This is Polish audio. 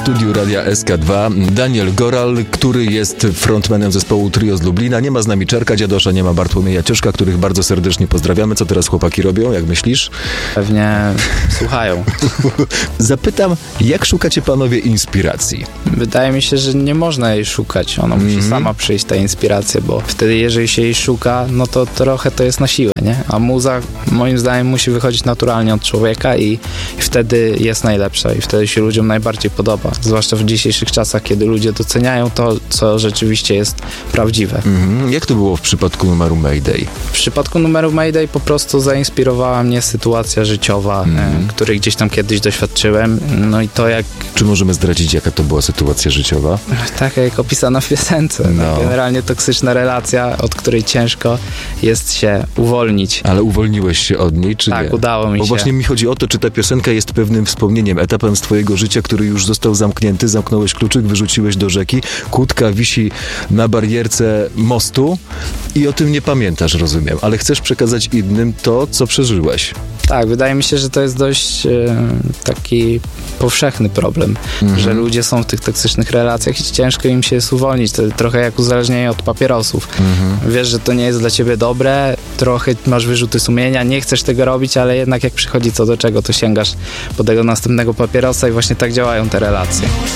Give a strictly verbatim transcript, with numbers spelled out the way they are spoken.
studiu Radia S K dwa Daniel Goral, który jest frontmanem zespołu Trio z Lublina. Nie ma z nami Czarka Dziadosza, nie ma Bartłomieja Ciuszka, których bardzo serdecznie pozdrawiamy. Co teraz chłopaki robią, jak myślisz? Pewnie słuchają. Zapytam, jak szukacie panowie inspiracji? Wydaje mi się, że nie można jej szukać. Ona musi Mhm. sama przyjść, ta inspiracja, bo wtedy jeżeli się jej szuka, no to trochę to jest na siłę, nie? A muza moim zdaniem musi wychodzić naturalnie od człowieka i, i wtedy jest najlepsza i wtedy się ludziom najbardziej podoba. Zwłaszcza w dzisiejszych czasach, kiedy ludzie doceniają to, co rzeczywiście jest prawdziwe. Mhm. Jak to było w przypadku numeru Mayday? W przypadku numeru Mayday po prostu zainspirowała mnie sytuacja życiowa, Mhm. e, której gdzieś tam kiedyś doświadczyłem. No i to jak, Czy możemy zdradzić, jaka to była sytuacja życiowa? tak jak opisana w piosence. No. Generalnie toksyczna relacja, od której ciężko jest się uwolnić. Ale uwolniłeś się od niej, czy Tak, nie? udało mi Bo się. właśnie mi chodzi o to, czy ta piosenka jest pewnym wspomnieniem, etapem z twojego życia, który już został zamknięty, zamknąłeś kluczyk, wyrzuciłeś do rzeki, kłódka wisi na barierce mostu i o tym nie pamiętasz, rozumiem, ale chcesz przekazać innym to, co przeżyłeś. Tak, wydaje mi się, że to jest dość e, taki powszechny problem, Mhm. że ludzie są w tych toksycznych relacjach i ciężko im się jest uwolnić. To trochę jak uzależnienie od papierosów. Mhm. Wiesz, że to nie jest dla ciebie dobre, trochę masz wyrzuty sumienia, nie chcesz tego robić, ale jednak jak przychodzi co do czego, to sięgasz po tego następnego papierosa i właśnie tak działają te relacje.